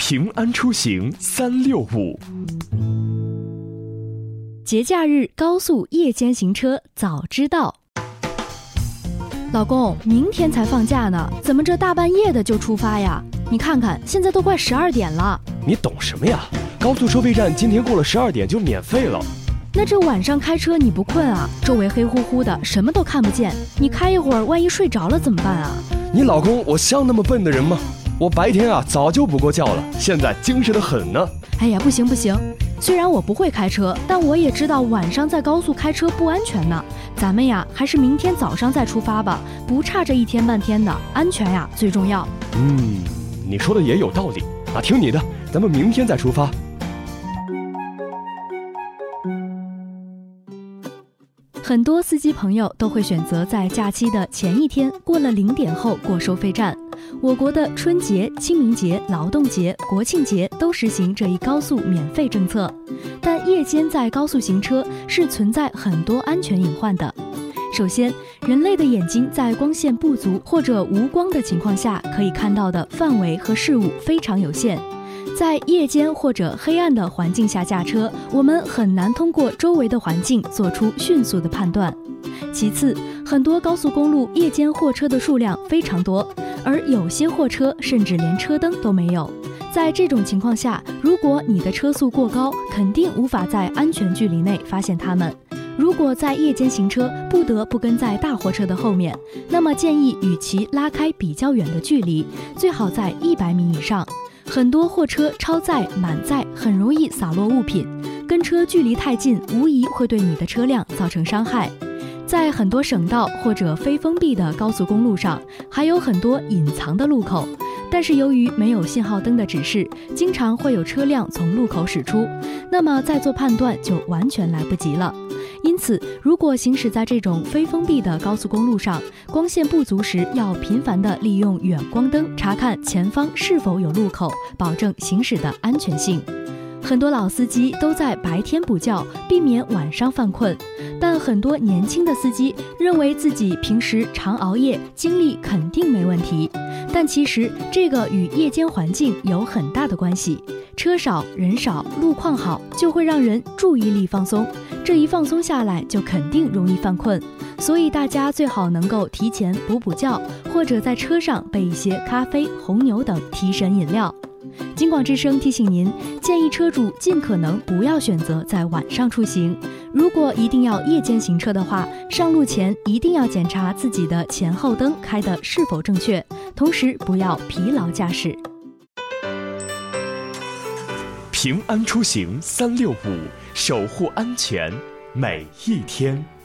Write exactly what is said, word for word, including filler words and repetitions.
平安出行三六五。 节假日高速夜间行车早知道。老公，明天才放假呢，怎么这大半夜的就出发呀？你看看，现在都快十二点了。 你懂什么呀？高速收费站今天过了十二点就免费了。 那这晚上开车你不困啊？周围黑乎乎的，什么都看不见，你开一会儿，万一睡着了怎么办啊？ 你老公我像那么笨的人吗？我白天啊早就补过觉了，现在精神得很呢。 哎呀，不行不行，虽然我不会开车，但我也知道晚上在高速开车不安全呢。咱们呀，还是明天早上再出发吧，不差这一天半天的，安全呀最重要。 嗯，你说的也有道理啊，听你的，咱们明天再出发。 很多司机朋友都会选择在假期的前一天过了零点后过收费站。我国的春节、清明节、劳动节、国庆节都实行这一高速免费政策，但夜间在高速行车是存在很多安全隐患的。首先，人类的眼睛在光线不足或者无光的情况下，可以看到的范围和事物非常有限。在夜间或者黑暗的环境下驾车，我们很难通过周围的环境做出迅速的判断。其次，很多高速公路夜间货车的数量非常多，而有些货车甚至连车灯都没有。在这种情况下，如果你的车速过高，肯定无法在安全距离内发现它们。如果在夜间行车不得不跟在大货车的后面，那么建议与其拉开比较远的距离，最好在一百米以上。很多货车超载、满载，很容易洒落物品，跟车距离太近，无疑会对你的车辆造成伤害。在很多省道或者非封闭的高速公路上，还有很多隐藏的路口，但是由于没有信号灯的指示，经常会有车辆从路口驶出，那么再做判断就完全来不及了。因此，如果行驶在这种非封闭的高速公路上，光线不足时，要频繁地利用远光灯查看前方是否有路口，保证行驶的安全性。很多老司机都在白天补觉，避免晚上犯困，但很多年轻的司机认为自己平时常熬夜，精力肯定没问题，但其实这个与夜间环境有很大的关系。车少人少，路况好，就会让人注意力放松，这一放松下来就肯定容易犯困，所以大家最好能够提前补补觉，或者在车上备一些咖啡、红牛等提神饮料。京广之声提醒您，建议车主尽可能不要选择在晚上出行。如果一定要夜间行车的话，上路前一定要检查自己的前后灯开得是否正确，同时不要疲劳驾驶。 平安出行三六五，守护安全每一天。